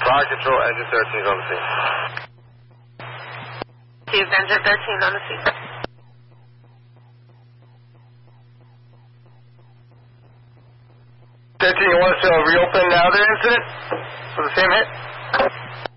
Fire control, engine 13 on the scene. Received, engine 13 on the scene. You want us to reopen the other incident for the same hit?